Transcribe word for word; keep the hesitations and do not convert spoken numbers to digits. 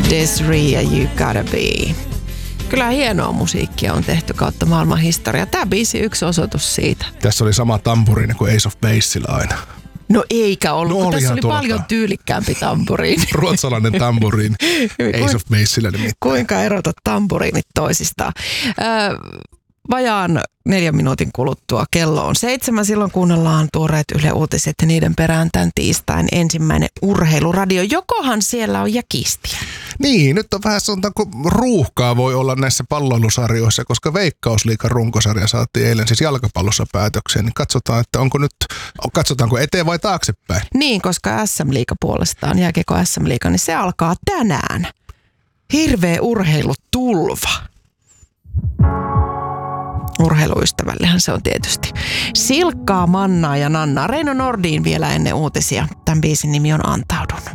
Desiree ja You Gotta Be. Kyllä hienoa musiikkia on tehty kautta maailman historia. Tämä biisi yksi osoitus siitä. Tässä oli sama tampuriini kuin Ace of Basella aina. No eikä ollut, no, oli tässä oli tuolta. paljon tyylikkäämpi tamburiini. Ruotsalainen tamburiini Ace of Basella nimittäin. Kuinka erota tamburiinit toisistaan? Öö, vajaan neljän minuutin kuluttua kello on seitsemän. Silloin kuunnellaan tuoreet Yle Uutiset ja niiden perään tämän tiistain ensimmäinen urheiluradio. Jokohan siellä on jäkistiä? Niin, nyt on vähän sanotaanko ruuhkaa voi olla näissä palloilusarjoissa, koska Veikkausliigan runkosarja saatiin eilen siis jalkapallossa päätökseen. Niin katsotaan, että onko nyt, katsotaanko eteen vai taaksepäin. Niin, koska S M-liiga puolestaan, jääkiekko S M-liiga, niin se alkaa tänään. Hirveä urheilutulva. Urheiluystävällehän se on tietysti. Silkkaa, Mannaa ja Nannaa. Reino Nordin vielä ennen uutisia. Tämän biisin nimi on Antaudun.